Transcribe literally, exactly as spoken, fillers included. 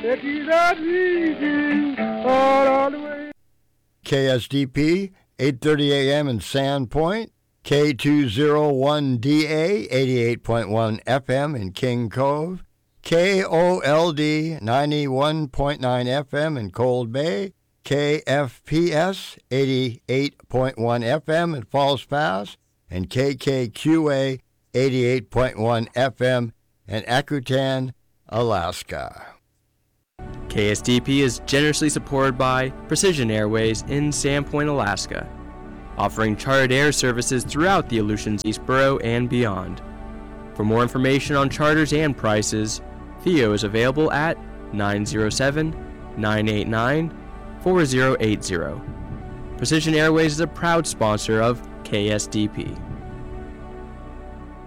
K S D P, eight thirty a m in Sandpoint, K two oh one D A, eighty-eight point one F M in King Cove, K O L D, ninety-one point nine F M in Cold Bay, K F P S, eighty-eight point one F M in Falls Pass, and K K Q A, eighty-eight point one F M in Akutan, Alaska. K S D P is generously supported by Precision Airways in Sandpoint, Alaska, offering chartered air services throughout the Aleutians East Borough and beyond. For more information on charters and prices, Theo is available at nine oh seven, nine eight nine, four oh eight oh. Precision Airways is a proud sponsor of K S D P.